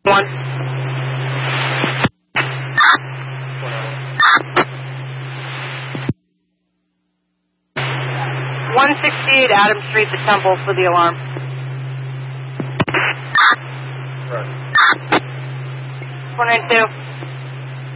One. 168 Adam Street, the Temple, for the alarm. Right. 492.